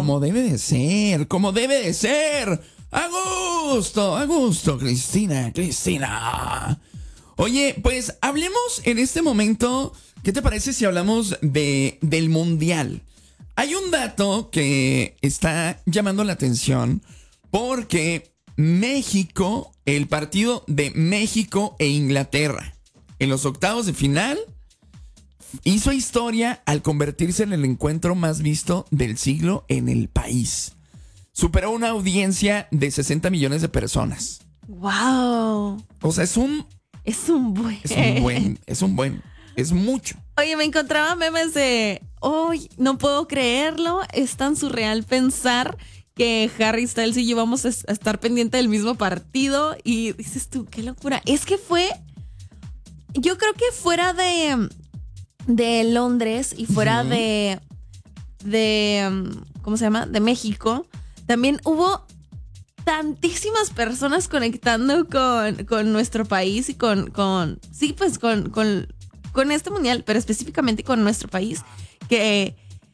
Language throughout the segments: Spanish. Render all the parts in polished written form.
como debe de ser, como debe de ser. A gusto, Cristina. Oye, pues hablemos en este momento, ¿qué te parece si hablamos del Mundial? Hay un dato que está llamando la atención porque México, el partido de México e Inglaterra en los octavos de final, hizo historia al convertirse en el encuentro más visto del siglo en el país. Superó una audiencia de 60 millones de personas. ¡Wow! O sea, es mucho. Oye, me encontraba memes de, no puedo creerlo, es tan surreal pensar que Harry Styles y yo vamos a estar pendientes del mismo partido. Y dices tú, qué locura. Es que yo creo que fuera de Londres y fuera de ¿cómo se llama? De México, también hubo tantísimas personas conectando con nuestro país y con este mundial, pero específicamente con nuestro país, que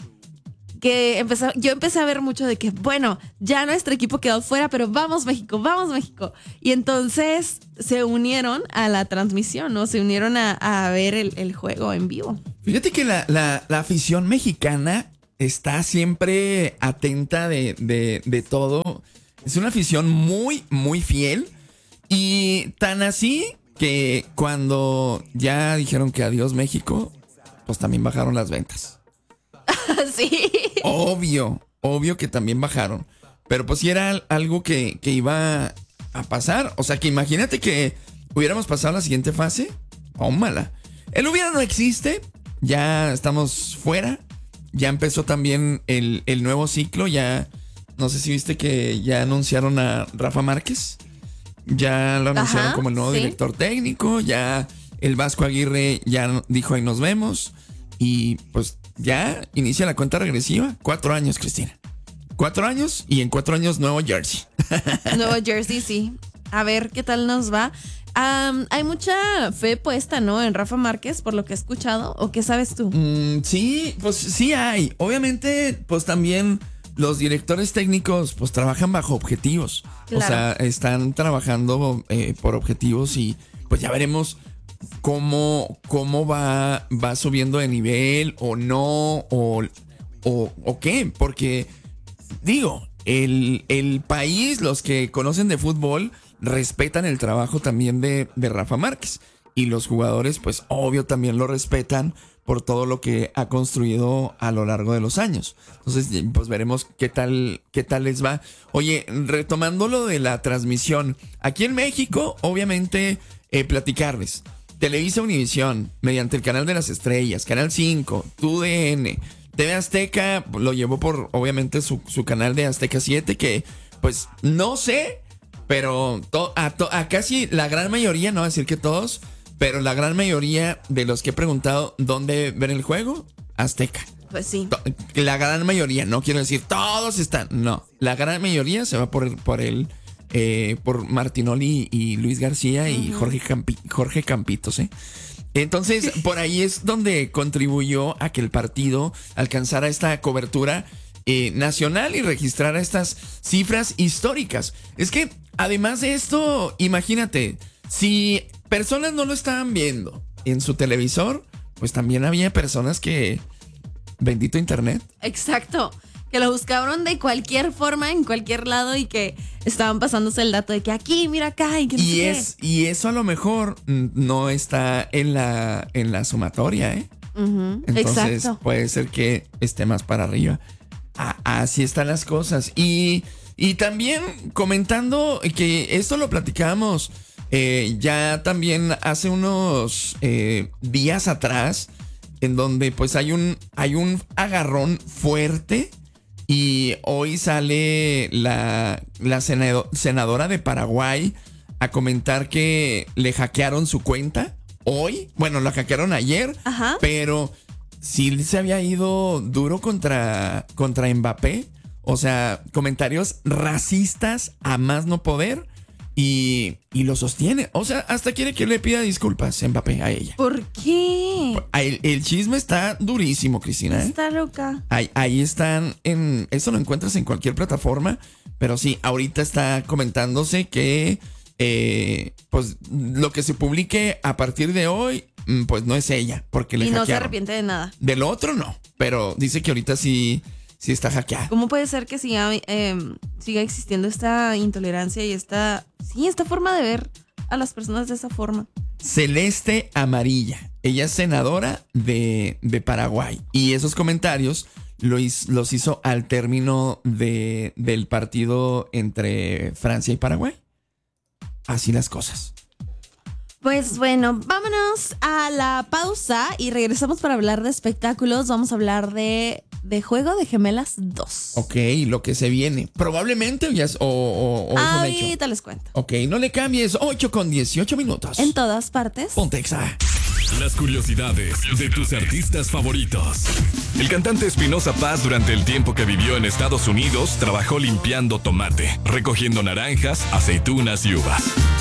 yo empecé a ver mucho de que, bueno, ya nuestro equipo quedó fuera, pero vamos México. Y entonces se unieron a la transmisión, ¿no? Se unieron a ver el juego en vivo. Fíjate que la afición mexicana está siempre atenta de todo. Es una afición muy, muy fiel. Y tan así que cuando ya dijeron que adiós México, pues también bajaron las ventas. Sí. Obvio que también bajaron. Pero pues sí era algo que iba a pasar. O sea, que imagínate que hubiéramos pasado a la siguiente fase. Tómala. El hubiera no existe. Ya estamos fuera. Ya empezó también el nuevo ciclo. Ya, no sé si viste que ya anunciaron a Rafa Márquez. Ya lo anunciaron como el nuevo director técnico. Ya el Vasco Aguirre ya dijo ahí nos vemos. Y pues ya inicia la cuenta regresiva. 4 años, Cristina. 4 años y en 4 años nuevo jersey. Nuevo jersey, sí. A ver qué tal nos va. Hay mucha fe puesta, ¿no? En Rafa Márquez, por lo que he escuchado. ¿O qué sabes tú? Sí, pues sí hay. Obviamente, pues también los directores técnicos pues trabajan bajo objetivos. Claro. O sea, están trabajando por objetivos y pues ya veremos cómo va subiendo de nivel o no, o qué. Porque, digo, el país, los que conocen de fútbol, respetan el trabajo también de Rafa Márquez. Y los jugadores, pues, obvio, también lo respetan por todo lo que ha construido a lo largo de los años. Entonces, pues veremos qué tal les va. Oye, retomando lo de la transmisión, aquí en México, obviamente, platicarles. Televisa Univisión, mediante el Canal de las Estrellas, Canal 5, TUDN, TV Azteca, lo llevó por, obviamente, su canal de Azteca 7, que, pues, no sé, pero a casi la gran mayoría, no voy a decir que todos, pero la gran mayoría de los que he preguntado dónde ver el juego, Azteca. Pues sí. La gran mayoría, no quiero decir todos están, no, la gran mayoría se va por Martinoli y Luis García y Jorge Campitos, ¿eh? Entonces, por ahí es donde contribuyó a que el partido alcanzara esta cobertura nacional y registrara estas cifras históricas. Es que, además de esto, imagínate, si personas no lo estaban viendo en su televisor, pues también había personas que... Bendito internet. Exacto. Que lo buscaron de cualquier forma, en cualquier lado, y que estaban pasándose el dato de que aquí, mira acá, y que no sé qué. Y eso a lo mejor no está en la sumatoria, ¿eh? Entonces, exacto, puede ser que esté más para arriba. Así están las cosas. Y también comentando que esto lo platicábamos ya también hace unos días atrás, en donde pues hay un agarrón fuerte. Y hoy sale la senadora de Paraguay a comentar que le hackearon su cuenta hoy. Bueno, la hackearon ayer. Ajá. Pero sí se había ido duro contra Mbappé. O sea, comentarios racistas a más no poder. Y lo sostiene. O sea, hasta quiere que le pida disculpas Mbappé a ella. ¿Por qué? El chisme está durísimo, Cristina. Está loca. Ahí están eso lo encuentras en cualquier plataforma. Pero sí, ahorita está comentándose que pues lo que se publique a partir de hoy, pues no es ella, porque le hackearon. Y no se arrepiente de nada. Del otro no, pero dice que ahorita sí está hackeada. ¿Cómo puede ser que siga existiendo esta intolerancia y esta forma de ver a las personas de esa forma? Celeste Amarilla. Ella es senadora de Paraguay. Y esos comentarios los hizo al término del partido entre Francia y Paraguay. Así las cosas. Pues bueno, vámonos a la pausa y regresamos para hablar de espectáculos. Vamos a hablar de Juego de Gemelas 2. Ok, lo que se viene. Probablemente o es un hecho. Ahorita les cuento. Ok, no le cambies. 8:18. En todas partes. Ponte Exa. Las curiosidades de tus artistas favoritos. El cantante Espinoza Paz, durante el tiempo que vivió en Estados Unidos, trabajó limpiando tomate, recogiendo naranjas, aceitunas y uvas.